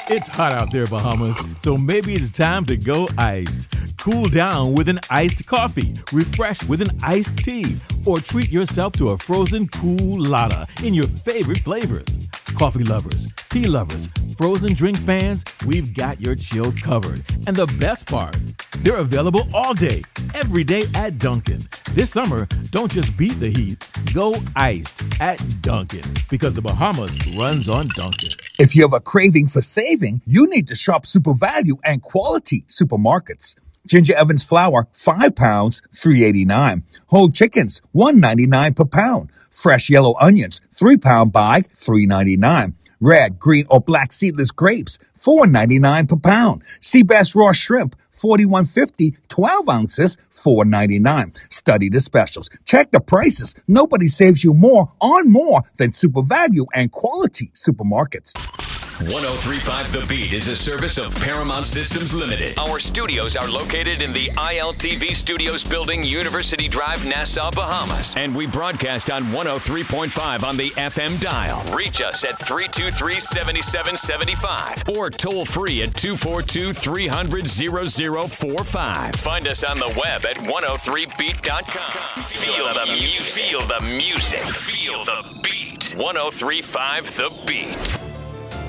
It's hot out there, Bahamas, so maybe it's time to go iced. Cool down with an iced coffee, refresh with an iced tea, or treat yourself to a frozen cool-lada in your favorite flavors. Coffee lovers, tea lovers, frozen drink fans, we've got your chill covered. And the best part, they're available all day, every day at Dunkin'. This summer, don't just beat the heat, go iced at Dunkin', because the Bahamas runs on Dunkin'. If you have a craving for saving, you need to shop Super Value and Quality Supermarkets. Ginger Evans flour, 5 pounds, $3.89. Whole chickens, $1.99 per pound. Fresh yellow onions, 3-pound bag, $3.99. Red, green, or black seedless grapes, $4.99 per pound. Sea bass raw shrimp, $41.50, 12 ounces, $4.99. Study the specials. Check the prices. Nobody saves you more on more than Super Value and Quality Supermarkets. 103.5 The Beat is a service of Paramount Systems Limited. Our studios are located in the ILTV Studios building, University Drive, Nassau, Bahamas. And we broadcast on 103.5 on the FM dial. Reach us at 323-7775 or toll free at 242-300-0045. Find us on the web at 103beat.com. Feel the music. Feel the music. Feel the beat. 103.5 The Beat.